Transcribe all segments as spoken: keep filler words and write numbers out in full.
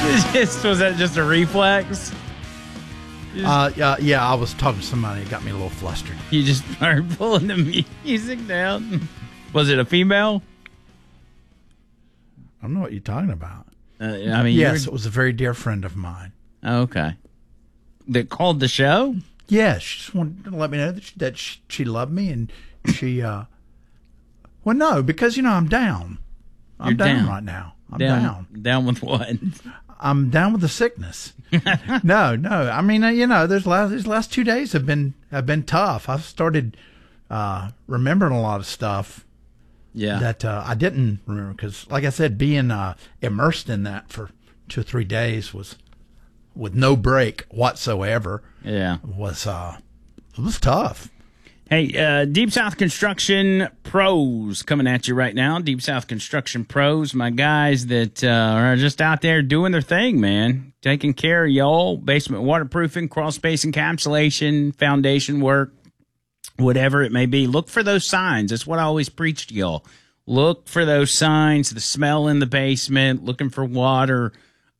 Just, was that just a reflex? Uh, yeah, yeah, I was talking to somebody. It got me a little flustered. You just started pulling the music down. Was it a female? I don't know what you're talking about. Uh, I mean, yes, you're... it was a very dear friend of mine. Okay. That called the show? Yeah, she just wanted to let me know that she, that she, she loved me, and she, uh, well, no, because, you know, I'm down. I'm down, down right now. I'm down, down. Down with what? I'm down with the sickness. no, no. I mean, uh, you know, there's last, these last two days have been have been tough. I've started uh, remembering a lot of stuff. Yeah. That uh, I didn't remember because, like I said, being uh, immersed in that for two or three days was, with no break whatsoever. Yeah. Was uh, it was tough. Hey, uh, Deep South Construction Pros coming at you right now. Deep South Construction Pros, my guys that uh, are just out there doing their thing, man. Taking care of y'all. Basement waterproofing, crawl space encapsulation, foundation work, whatever it may be. Look for those signs. That's what I always preach to y'all. Look for those signs, the smell in the basement, looking for water,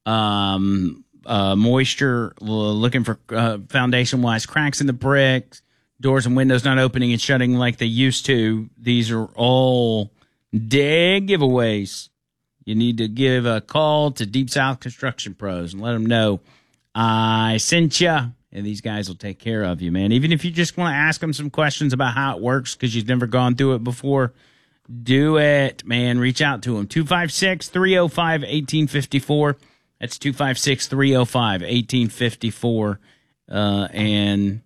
um, uh, moisture, looking for uh, foundation-wise cracks in the bricks. Doors and windows not opening and shutting like they used to. These are all dead giveaways. You need to give a call to Deep South Construction Pros and let them know I sent you, and these guys will take care of you, man. Even if you just want to ask them some questions about how it works because you've never gone through it before, do it, man. Reach out to them. two five six, three oh five, one eight five four. That's two five six, three oh five, one eight five four. Uh, and...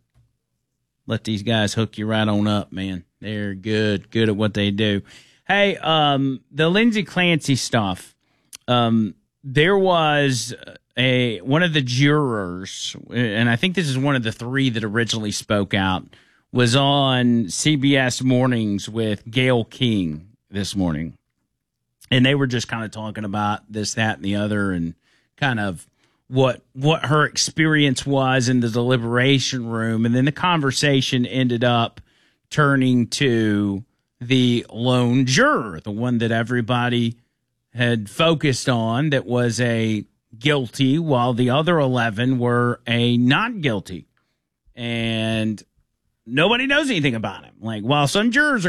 let these guys hook you right on up, man. They're good, good at what they do. Hey, um, the Lindsey Clancy stuff. Um, there was a one of the jurors, and I think this is one of the three that originally spoke out, was on C B S Mornings with Gayle King this morning. And they were just kind of talking about this, that, and the other, and kind of what what her experience was in the deliberation room. And then the conversation ended up turning to the lone juror, the one that everybody had focused on, that was a guilty, while the other eleven were a not guilty. And nobody knows anything about him. Like, while some jurors are